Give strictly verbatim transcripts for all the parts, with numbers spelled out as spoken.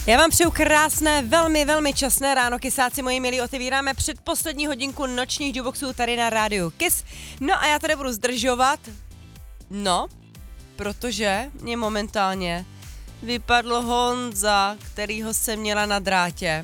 Já vám přeju krásné, velmi, velmi časné ráno, kysáci moji milí, otevíráme předposlední hodinku nočních jukeboxů tady na rádiu Kiss. No a já tady budu zdržovat, no, protože mě momentálně vypadl Honza, kterýho jsem měla na drátě.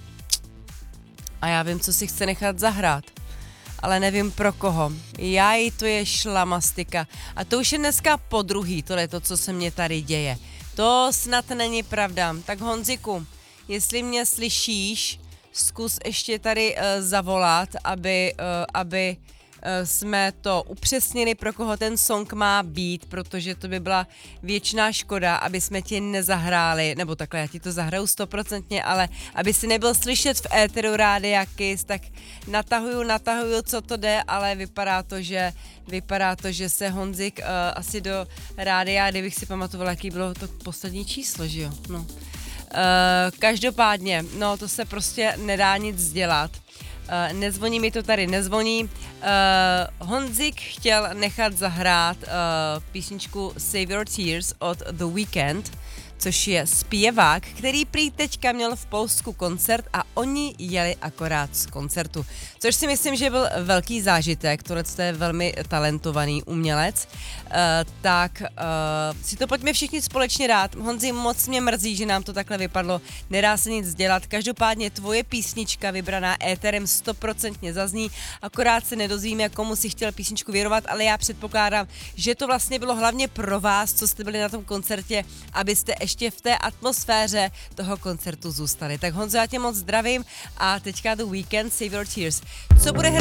A já vím, co si chce nechat zahrát, ale nevím pro koho. Jaj, to je šlamastika. A to už je dneska po druhý, tohle je to, co se mě tady děje. To snad není pravda. Tak Honziku, jestli mě slyšíš, zkus ještě tady uh, zavolat, aby, uh, aby uh, jsme to upřesnili, pro koho ten song má být, protože to by byla věčná škoda, aby jsme ti nezahráli, nebo takhle, já ti to zahraju stoprocentně, ale aby si nebyl slyšet v éteru Rádia Kiss, tak natahuju, natahuju, co to jde, ale vypadá to, že Vypadá to, že se Honzik uh, asi do rádia, kdybych si pamatovala, jaký bylo to poslední číslo, že jo? No. Uh, každopádně, no to se prostě nedá nic dělat. Uh, nezvoní mi to tady, nezvoní. Uh, Honzik chtěl nechat zahrát uh, písničku Save Your Tears od The Weeknd, což je zpěvák, který prý teďka měl v Polsku koncert a oni jeli akorát z koncertu. Což si myslím, že byl velký zážitek, tohle je velmi talentovaný umělec. Uh, tak uh, si to pojďme všichni společně dát. Honzi, moc mě mrzí, že nám to takhle vypadlo, nedá se nic dělat. Každopádně tvoje písnička vybraná éterem stoprocentně zazní, akorát se nedozvíme, komu si chtěl písničku věnovat, ale já předpokládám, že to vlastně bylo hlavně pro vás, co jste byli na tom koncertě, abyste ještě v té atmosféře toho koncertu zůstali. Tak Honzo, já tě moc zdravím a teďka The Weeknd, Save Your Tears. Co bude